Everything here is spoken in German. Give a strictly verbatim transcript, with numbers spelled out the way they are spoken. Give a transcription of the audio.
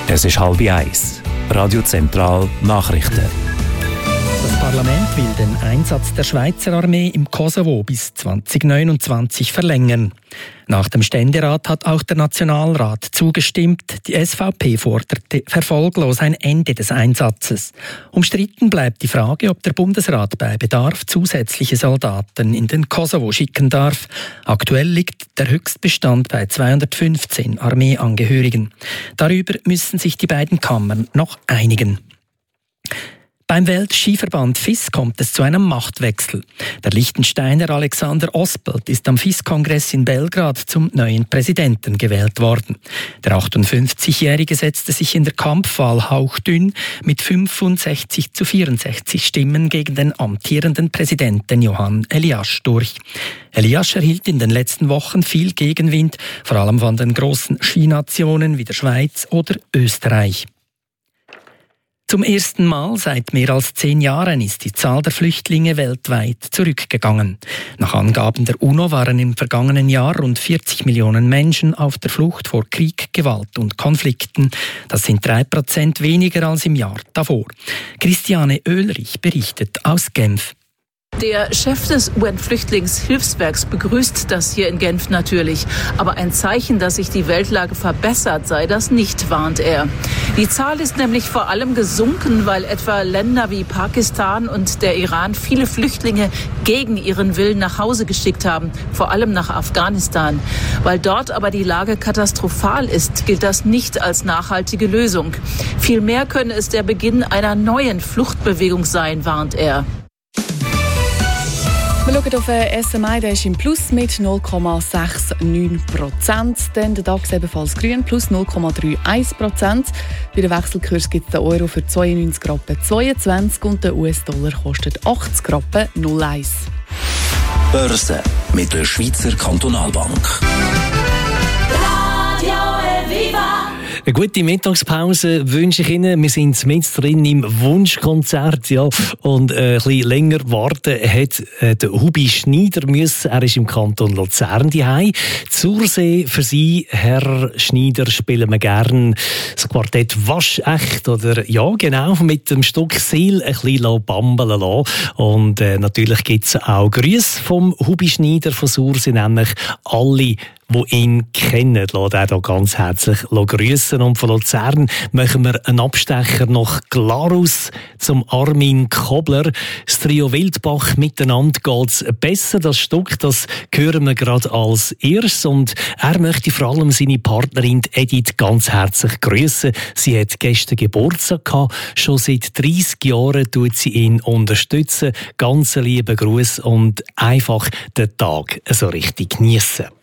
Es ist halb eins. Radio Zentral Nachrichten. Das Parlament will den Einsatz der Schweizer Armee im Kosovo bis zwanzig neunundzwanzig verlängern. Nach dem Ständerat hat auch der Nationalrat zugestimmt. Die S V P forderte erfolglos ein Ende des Einsatzes. Umstritten bleibt die Frage, ob der Bundesrat bei Bedarf zusätzliche Soldaten in den Kosovo schicken darf. Aktuell liegt der Höchstbestand bei zweihundertfünfzehn Armeeangehörigen. Darüber müssen sich die beiden Kammern noch einigen. Beim Weltskiverband F I S kommt es zu einem Machtwechsel. Der Liechtensteiner Alexander Ospelt ist am F I S-Kongress in Belgrad zum neuen Präsidenten gewählt worden. Der achtundfünfzigjährige setzte sich in der Kampfwahl hauchdünn mit fünfundsechzig zu vierundsechzig Stimmen gegen den amtierenden Präsidenten Johan Elias durch. Elias erhielt in den letzten Wochen viel Gegenwind, vor allem von den großen Skinationen wie der Schweiz oder Österreich. Zum ersten Mal seit mehr als zehn Jahren ist die Zahl der Flüchtlinge weltweit zurückgegangen. Nach Angaben der UNO waren im vergangenen Jahr rund vierzig Millionen Menschen auf der Flucht vor Krieg, Gewalt und Konflikten. Das sind drei Prozent weniger als im Jahr davor. Christiane Oehlrich berichtet aus Genf. Der Chef des U N-Flüchtlingshilfswerks begrüßt das hier in Genf natürlich. Aber ein Zeichen, dass sich die Weltlage verbessert, sei das nicht, warnt er. Die Zahl ist nämlich vor allem gesunken, weil etwa Länder wie Pakistan und der Iran viele Flüchtlinge gegen ihren Willen nach Hause geschickt haben, vor allem nach Afghanistan. Weil dort aber die Lage katastrophal ist, gilt das nicht als nachhaltige Lösung. Vielmehr könne es der Beginn einer neuen Fluchtbewegung sein, warnt er. Wir schauen auf den S M I, der ist im Plus mit null Komma neunundsechzig Prozent. Dann der DAX ebenfalls grün, plus null Komma einunddreißig Prozent. Bei der Wechselkurs gibt es den Euro für zweiundneunzig Rappen zweiundzwanzig und der U S-Dollar kostet achtzig Rappen null Komma eins. Börse mit der Schweizer Kantonalbank. Eine gute Mittagspause wünsche ich Ihnen. Wir sind mit drin im Wunschkonzert, ja. Und äh, ein bisschen länger warten hat äh, der Hubi Schneider müssen. Er ist im Kanton Luzern daheim. Zursee für Sie, Herr Schneider, spielen wir gerne das Quartett Waschecht oder ja, genau, mit dem Stück Seel ein bisschen bambeln lassen. Und äh, natürlich gibt es auch Grüße vom Hubi Schneider von Sursee, nämlich alle, die ihn kennen, lässt er hier ganz herzlich grüßen. Und von Luzern machen wir einen Abstecher nach Glarus zum Armin Kobler. Das Trio Wildbach «Miteinander geht's besser». Das Stück, das hören wir gerade als erstes. Und er möchte vor allem seine Partnerin Edith ganz herzlich grüßen. Sie hat gestern Geburtstag gehabt. Schon seit dreissig Jahren tut sie ihn unterstützen. Ganz lieben Gruß und einfach den Tag so richtig geniessen.